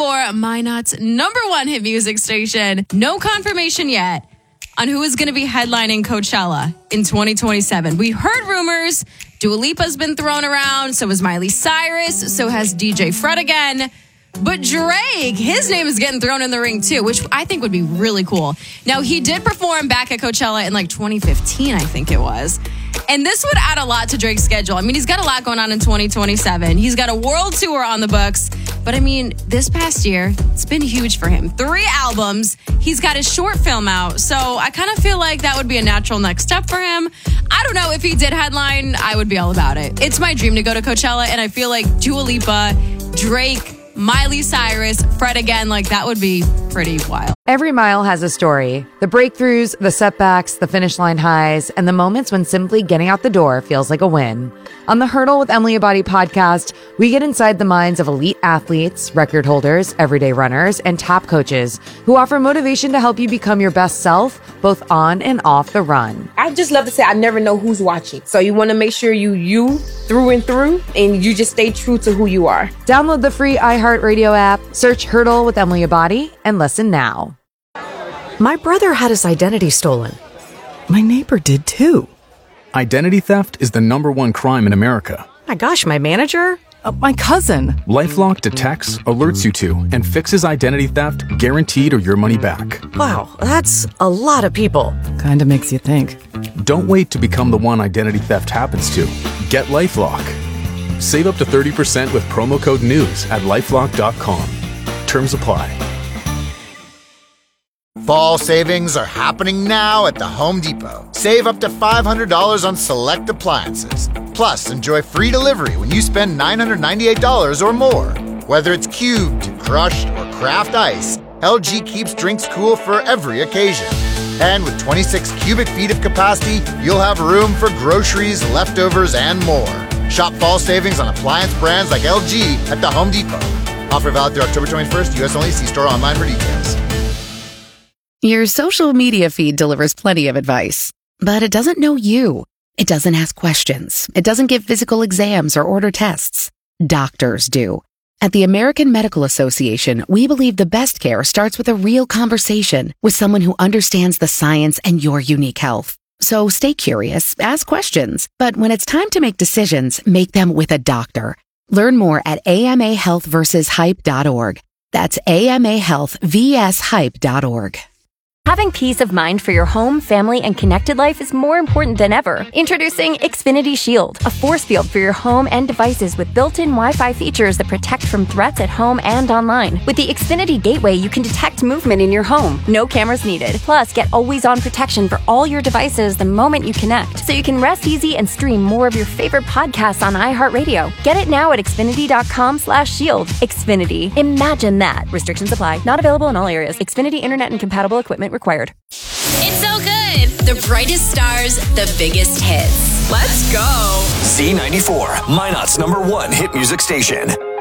Z94, Minot's #1 hit music station. No confirmation yet on who is going to be headlining Coachella in 2027. We heard rumors. Dua Lipa's been thrown around. So has Miley Cyrus. So has DJ Fred again. But Drake, his name is getting thrown in the ring too, which I think would be really cool. Now, he did perform back at Coachella in 2015, I think it was. And this would add a lot to Drake's schedule. I mean, he's got a lot going on in 2027. He's got a world tour on the books. But I mean, this past year, it's been huge for him. 3 albums. He's got his short film out. So I kind of feel like that would be a natural next step for him. I don't know, if he did headline, I would be all about it. It's my dream to go to Coachella. And I feel like Dua Lipa, Drake, Miley Cyrus, Fred again, that would be pretty wild. Every mile has a story. The breakthroughs, the setbacks, the finish line highs, and the moments when simply getting out the door feels like a win. On the Hurdle with Emily Abadi podcast, we get inside the minds of elite athletes, record holders, everyday runners, and top coaches who offer motivation to help you become your best self, both on and off the run. I just love to say I never know who's watching. So you want to make sure you through and through, and you just stay true to who you are. Download the free iHeartRadio app, search Hurdle with Emily Abadi, and listen now. My brother had his identity stolen. My neighbor did too. Identity theft is the #1 crime in America. My gosh, my manager? My cousin. LifeLock detects, alerts you to, and fixes identity theft guaranteed or your money back. Wow, that's a lot of people. Kinda makes you think. Don't wait to become the one identity theft happens to. Get LifeLock. Save up to 30% with promo code NEWS at LifeLock.com. Terms apply. Fall savings are happening now at the Home Depot. Save up to $500 on select appliances. Plus, enjoy free delivery when you spend $998 or more. Whether it's cubed, crushed, or craft ice, LG keeps drinks cool for every occasion. And with 26 cubic feet of capacity, you'll have room for groceries, leftovers, and more. Shop fall savings on appliance brands like LG at the Home Depot. Offer valid through October 21st, U.S. only. See store online for details. Your social media feed delivers plenty of advice, but it doesn't know you. It doesn't ask questions. It doesn't give physical exams or order tests. Doctors do. At the American Medical Association, we believe the best care starts with a real conversation with someone who understands the science and your unique health. So stay curious, ask questions, but when it's time to make decisions, make them with a doctor. Learn more at amahealthversushype.org. That's amahealthvshype.org. Having peace of mind for your home, family, and connected life is more important than ever. Introducing Xfinity Shield, a force field for your home and devices with built-in Wi-Fi features that protect from threats at home and online. With the Xfinity Gateway, you can detect movement in your home. No cameras needed. Plus, get always-on protection for all your devices the moment you connect, so you can rest easy and stream more of your favorite podcasts on iHeartRadio. Get it now at Xfinity.com/shield. Xfinity. Imagine that. Restrictions apply. Not available in all areas. Xfinity Internet and compatible equipment required. It's so good. The brightest stars, the biggest hits. Let's go. Z94, Minot's #1 hit music station.